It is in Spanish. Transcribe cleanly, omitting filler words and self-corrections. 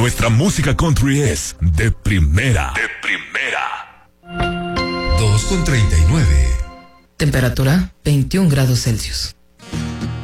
Nuestra música country es de primera. De primera. 2:39. Temperatura 21 grados Celsius.